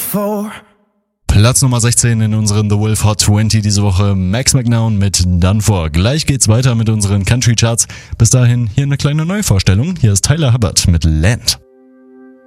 for. Platz Nummer 16 in unseren The Wolf Hot 20 diese Woche, Max McNown mit Done For. Gleich geht's weiter mit unseren Country Charts. Bis dahin hier eine kleine Neuvorstellung. Hier ist Tyler Hubbard mit Land.